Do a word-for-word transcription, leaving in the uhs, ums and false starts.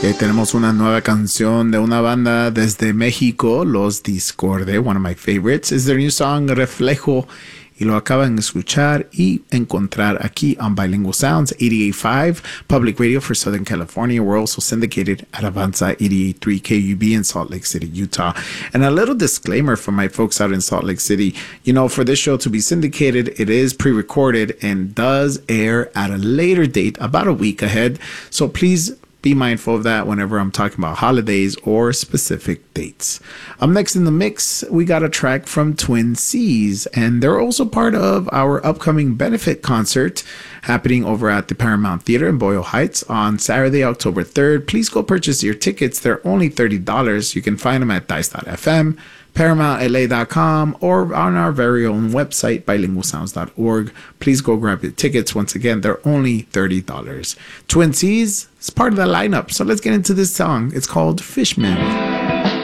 Y ahí tenemos una nueva canción de una banda desde México, Los Discorde, one of my favorites. Is their new song Reflejo. Y lo acaban de escuchar y encontrar aquí on Bilingual Sounds, eighty-eight point five, Public Radio for Southern California. We're also syndicated at Avanza eighty-eight point three K U B in Salt Lake City, Utah. And a little disclaimer for my folks out in Salt Lake City. You know, for this show to be syndicated, it is pre-recorded and does air at a later date, about a week ahead. So please be mindful of that whenever I'm talking about holidays or specific dates. Up next in the mix, we got a track from Twin Seas, and they're also part of our upcoming benefit concert happening over at the Paramount Theater in Boyle Heights on Saturday, October third. Please go purchase your tickets. They're only thirty dollars. You can find them at dice dot f m, paramount l a dot com, or on our very own website, bilingual sounds dot org. Please go grab your tickets. Once again, they're only thirty dollars. Twin Seas is part of the lineup, so let's get into this song. It's called Fishman.